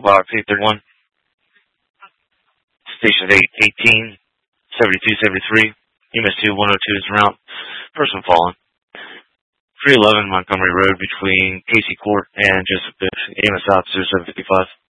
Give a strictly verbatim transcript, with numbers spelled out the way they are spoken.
box eight thirty-one. Station eight eighteen, seventy-two seventy-three. M S two one oh two is en route. Person fallen. three eleven Montgomery Road between Casey Court and Joseph Bush. A M S officer seven fifty-five.